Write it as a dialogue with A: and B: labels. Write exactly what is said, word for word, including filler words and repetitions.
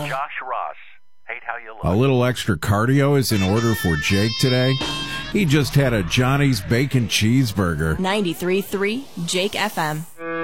A: Josh Ross. Hate how you look.
B: A little extra cardio is in order for Jake today. He just had a Johnny's Bacon Cheeseburger.
C: ninety-three point three Jake F M.